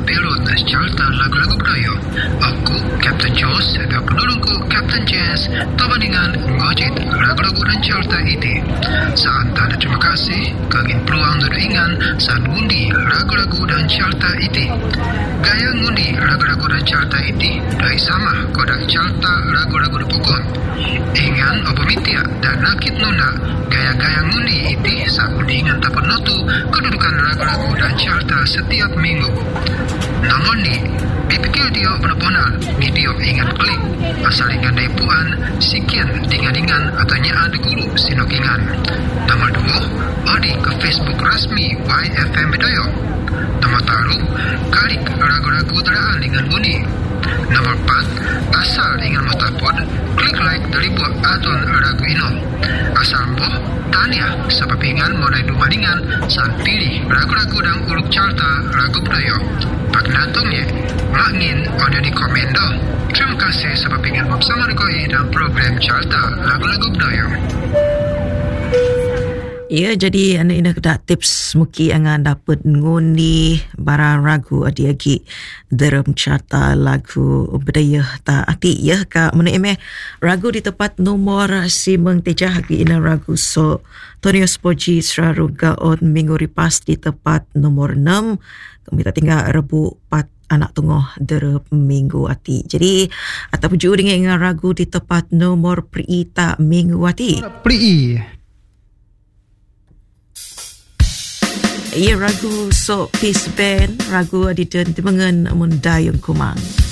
belot carta lagu-lagu budaya. Aku, Captain Jos, dan penulungku Captain Jess, tabandingan ngojit lagu-lagu dan carta itu. Saat tanda terima kasih, kagin peluang dan ingan saat ngundi lagu-lagu dan carta itu. Gaya ngundi lagu-lagu dan carta itu dari sama kodak carta lagu-lagu di pokon. Ingan obomitia dan nakit nuna gaya-gaya ngundi itu saat undingan takut notu kedudukan lagu-lagu dan carta setiap minggu. Namun ni, dipikir dia benar-benar video ingat klik asal ingat dari puan sikian dengan atau nyaan di guru sinokingan. Nomor 2, odi ke Facebook rasmi YFM Bedoyo. Nomor 3, klik lagu-lagu teraan dengan bunyi. Nomor 4, asal ingin mustapod, klik like dari buat aton lagu ino. Asal boh, tanya sebab ingat mulai dumadingan saat pilih lagu-lagu dan uluk carta lagu budaya. Pagnatongnya, makngin ada di komen dah. Terima kasih sebab ingin bersama dengan dalam program carta lagu-lagu budaya. Ya, jadi anak-anak dah tips muki angan dapat ngundi barang ragu adi-agi dalam carta lagu budaya tak ati ya ka mana ragu di tempat nomor simeng tejah hagi ina ragu so Tonio Spoji Seraruga on minggu ripas di tempat nomor 6 kita tinggal rebu 4 anak tengah dari minggu ati. Jadi ataupun juga dengan ragu di tempat nomor Priita minggu ati. Ia ragu so peace band ragu adidan timengan mundayung kumang.